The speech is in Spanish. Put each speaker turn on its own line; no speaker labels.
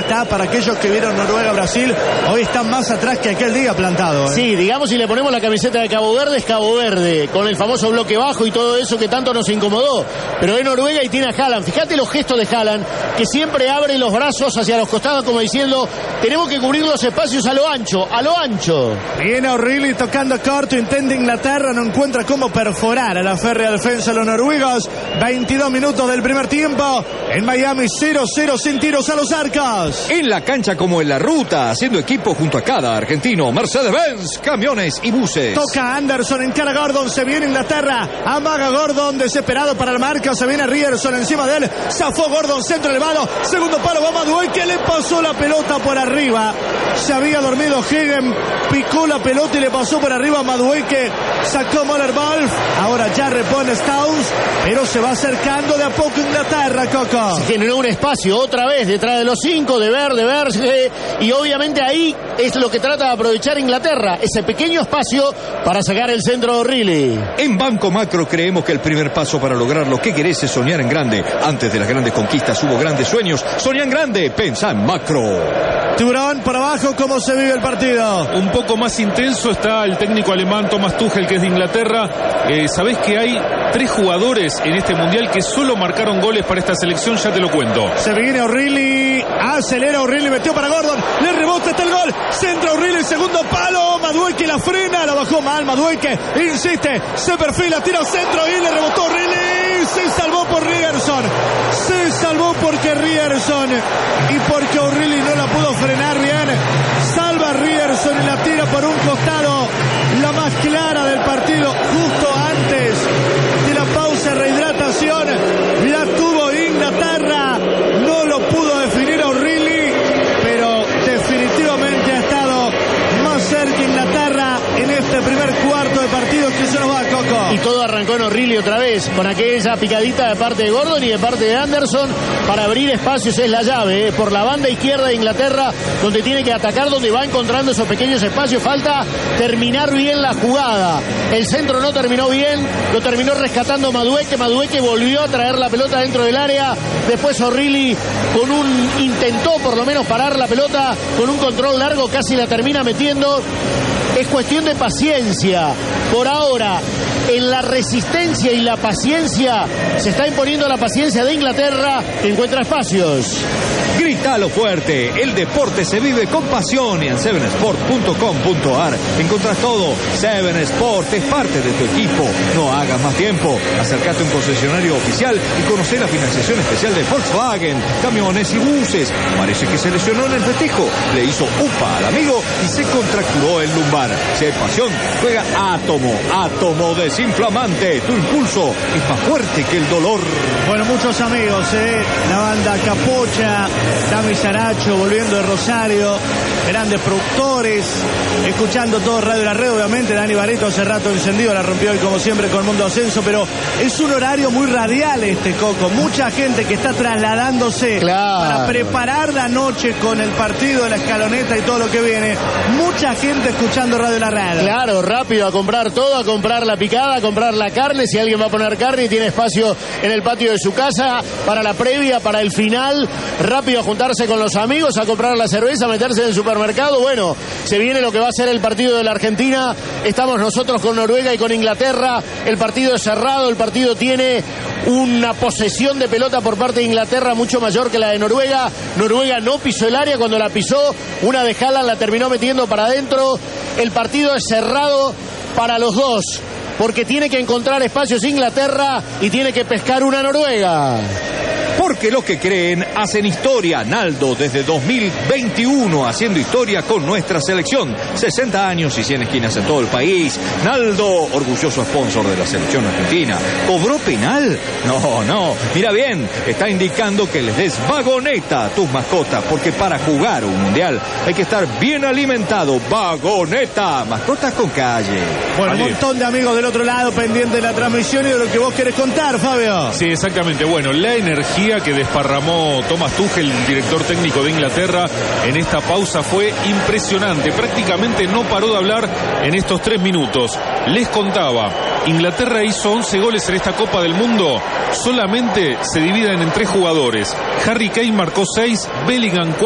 está para aquellos que vieron Noruega-Brasil. Hoy están más atrás que aquel día plantado.
Sí, digamos, si le ponemos la camiseta de Cabo Verde, es Cabo Verde, con el famoso bloque bajo y todo eso que tanto nos incomodó. Pero es Noruega y tiene a Haaland. Fíjate los gestos de Haaland, que siempre abre los brazos hacia los costados como diciendo, tenemos que cubrir los espacios a lo ancho, a lo ancho.
Viene O'Reilly tocando corto, intenta Inglaterra, no encuentra cómo perforar a la férrea defensa de los noruegos. 22 minutos del primer tiempo. En Miami 0-0 sin tiros a los arcos.
En la cancha como en la ruta, haciendo equipo junto a cada argentino. Mercedes-Benz, camiones y buses.
Toca Anderson, encara Gordon, se viene Inglaterra. Amaga Gordon, desesperado para la marca. Se viene Ryerson encima de él. Zafó Gordon, centro elevado. Segundo palo, va Madueke, le pasó la pelota por arriba. Se había dormido Hegen, picó la pelota y le pasó por arriba a Madueke. Sacó Möller-Wolf. Ahora ya repone Stones, pero se va acercando de a poco Inglaterra, Coco.
Se generó un espacio otra vez detrás de los 5 de Berge, y obviamente ahí es lo que trata de aprovechar Inglaterra, ese pequeño espacio para sacar el centro de O'Reilly.
En Banco Macro creemos que el primer paso para lograr lo que querés es soñar en grande. Antes de las grandes conquistas hubo grandes sueños. Soñá en grande, pensá en macro.
Tiburón, por abajo, ¿cómo se vive el partido?
Un poco más intenso está el técnico alemán Thomas Tuchel, que es de Inglaterra. Sabés que hay 3 jugadores en este mundial que solo marcaron goles para esta selección, ya te lo cuento.
Se viene O'Reilly, acelera O'Reilly, metió para Gordon, le rebota, está el gol, centra O'Reilly, segundo palo, Madueke la frena, la bajó mal, Madueke insiste, se perfila, tira al centro y le rebotó O'Reilly, se salvó por Ryerson, se salvó porque Ryerson y porque O'Reilly no la pudo frenar bien, salva a Ryerson y la tira por un costado, la más clara del partido, justo antes de la pausa de rehidratación, la tuvo Inglaterra, no lo pudo definir O'Reilly, pero definitivamente ha estado más cerca Inglaterra en este primer cuarto de partido que se nos va, Coco.
Y todo arrancó en O'Reilly otra vez, con aquella picadita de parte de Gordon y de parte de Anderson para abrir espacios. Es la llave, por la banda izquierda de Inglaterra, donde tiene que atacar, donde va encontrando esos pequeños espacios. Falta terminar bien la jugada. El centro no terminó bien, lo terminó rescatando Madueke. Madueke volvió a traer la pelota dentro del área. Después O'Reilly intentó por lo menos parar la pelota con un control largo, casi la termina metiendo. Es cuestión de paciencia. Por ahora, en la resistencia y la paciencia, se está imponiendo la paciencia de Inglaterra, que encuentra espacios.
Grítalo fuerte, el deporte se vive con pasión y en 7sport.com.ar encontrás todo. 7sport es parte de tu equipo, no hagas más tiempo. Acércate a un concesionario oficial y conocé la financiación especial de Volkswagen, camiones y buses. Parece que se lesionó en el festejo, le hizo upa al amigo y se contracturó el lumbar. Si hay pasión, juega Átomo desinflamante, tu impulso es más fuerte que el dolor.
Bueno, muchos amigos, la banda Capocha, Dami Saracho volviendo de Rosario, grandes productores, escuchando todo Radio La Red, obviamente. Dani Barreto hace rato encendido, la rompió hoy como siempre con Mundo Ascenso, pero es un horario muy radial Coco, mucha gente que está trasladándose para preparar la noche con el partido de la escaloneta y todo lo que viene, mucha gente escuchando Radio La Red.
Claro, rápido a comprar todo, a comprar la picada, a comprar la carne, si alguien va a poner carne y tiene espacio en el patio de su casa para la previa, para el final, rápido a juntarse con los amigos, a comprar la cerveza, a meterse en el supermercado. Bueno, se viene lo que va a ser el partido de la Argentina. Estamos nosotros con Noruega y con Inglaterra. El partido es cerrado, el partido tiene una posesión de pelota por parte de Inglaterra mucho mayor que la de Noruega. Noruega no pisó el área, cuando la pisó, una de Haaland la terminó metiendo para adentro. El partido es cerrado para los dos, porque tiene que encontrar espacios Inglaterra y tiene que pescar una Noruega.
Porque los que creen hacen historia. Naldo desde 2021 haciendo historia con nuestra selección. 60 años y 100 esquinas en todo el país. Naldo, orgulloso sponsor de la selección argentina. ¿Cobró penal? No. Mira bien, está indicando que les des vagoneta a tus mascotas, porque para jugar un mundial hay que estar bien alimentado. Vagoneta, mascotas con calle.
Bueno, un montón de amigos del otro lado pendientes de la transmisión y de lo que vos querés contar, Fabio.
Sí, exactamente. Bueno, la energía que desparramó Thomas Tuchel, el director técnico de Inglaterra, en esta pausa fue impresionante. Prácticamente no paró de hablar en estos 3 minutos. Les contaba, Inglaterra hizo 11 goles en esta Copa del Mundo. Solamente se dividen en 3 jugadores. Harry Kane marcó 6, Bellingham 4.